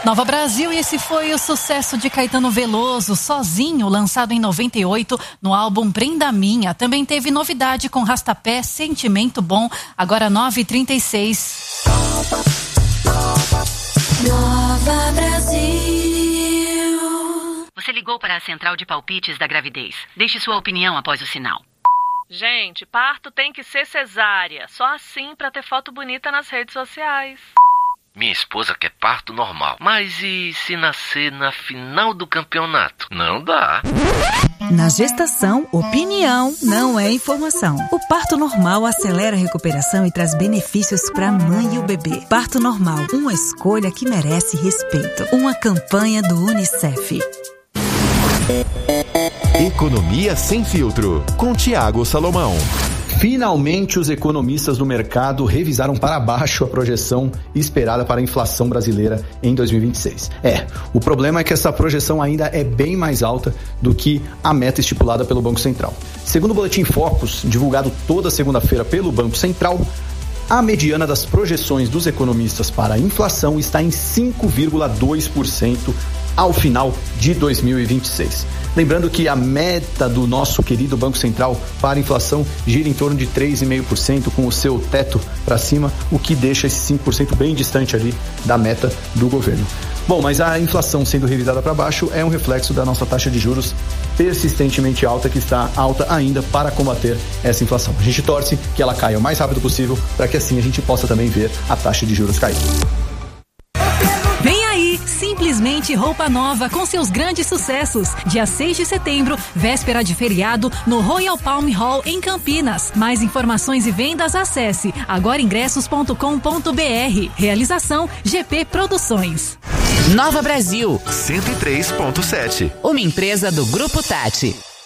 Nova Brasil, e esse foi o sucesso de Caetano Veloso, Sozinho, lançado em 98 no álbum Prenda Minha. Também teve novidade com Rastapé, Sentimento Bom, agora 9h36. Nova Brasil. Você ligou para a central de palpites da gravidez. Deixe sua opinião após o sinal. Gente, parto tem que ser cesárea. Só assim pra ter foto bonita nas redes sociais. Minha esposa quer parto normal. Mas e se nascer na final do campeonato? Não dá. Na gestação, opinião não é informação. O parto normal acelera a recuperação e traz benefícios para a mãe e o bebê. Parto normal, uma escolha que merece respeito. Uma campanha do UNICEF. Economia Sem Filtro, com Tiago Salomão. Finalmente, os economistas do mercado revisaram para baixo a projeção esperada para a inflação brasileira em 2026. O problema é que essa projeção ainda é bem mais alta do que a meta estipulada pelo Banco Central. Segundo o Boletim Focus, divulgado toda segunda-feira pelo Banco Central, a mediana das projeções dos economistas para a inflação está em 5,2% ao final de 2026. Lembrando que a meta do nosso querido Banco Central para a inflação gira em torno de 3,5%, com o seu teto para cima, o que deixa esse 5% bem distante ali da meta do governo. Bom, mas a inflação sendo revisada para baixo é um reflexo da nossa taxa de juros persistentemente alta, que está alta ainda para combater essa inflação. A gente torce que ela caia o mais rápido possível, para que assim a gente possa também ver a taxa de juros cair. Vem aí, Simplesmente Roupa Nova com seus grandes sucessos. Dia 6 de setembro, véspera de feriado, no Royal Palm Hall em Campinas. Mais informações e vendas, acesse agoraingressos.com.br. Realização GP Produções. Nova Brasil 103.7. Uma empresa do Grupo Tati.